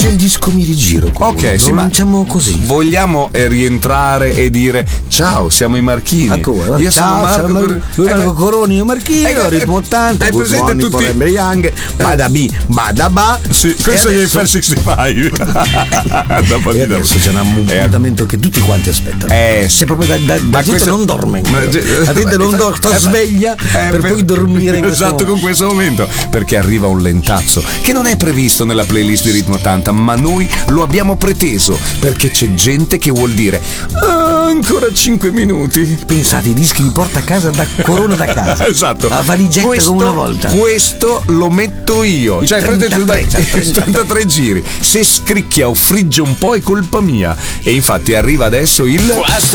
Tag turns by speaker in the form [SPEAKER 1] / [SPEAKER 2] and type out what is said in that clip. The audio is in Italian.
[SPEAKER 1] il disco mi rigiro.
[SPEAKER 2] Ok, sì, ma
[SPEAKER 1] cominciamo così.
[SPEAKER 2] Vogliamo rientrare e dire ciao, siamo i Marchini.
[SPEAKER 1] Ancora?
[SPEAKER 2] Io sono
[SPEAKER 1] Marco Coroni, io Marchino, ritmo 80,
[SPEAKER 2] hai presente tutti
[SPEAKER 1] Forever Young, bada bi, bada ba.
[SPEAKER 2] Sì, questo è il Fair 65.
[SPEAKER 1] E adesso c'è un appuntamento che tutti quanti aspettano.
[SPEAKER 2] Sì.
[SPEAKER 1] Proprio la gente
[SPEAKER 2] questo
[SPEAKER 1] non dorme. La gente non dorme, sta sveglia per poi dormire in questo
[SPEAKER 2] esatto, con questo momento, perché arriva un lentazzo che non è previsto nella playlist di Ritmo 80, ma noi lo abbiamo preteso perché c'è gente che vuol dire ancora 5 minuti.
[SPEAKER 1] Pensate, i dischi li porta a casa da Corona da casa.
[SPEAKER 2] Esatto.
[SPEAKER 1] La valigetta come una volta.
[SPEAKER 2] Questo lo metto io. Cioè, 33 giri. Se scricchia o frigge un po' è colpa mia. E infatti arriva adesso il
[SPEAKER 3] Questo